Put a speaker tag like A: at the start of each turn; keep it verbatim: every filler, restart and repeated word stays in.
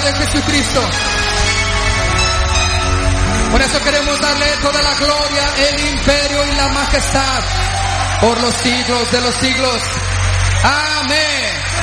A: de Jesucristo. Por eso queremos darle toda la gloria, el imperio y la majestad por los siglos de los siglos. Amén.